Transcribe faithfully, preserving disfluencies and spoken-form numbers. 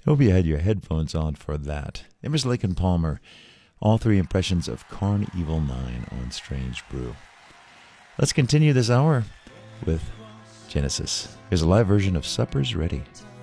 Hope you had your headphones on for that. Emerson, Lake and Palmer, all three impressions of Carnival nine on Strange Brew. Let's continue this hour with Genesis. Here's a live version of Supper's Ready.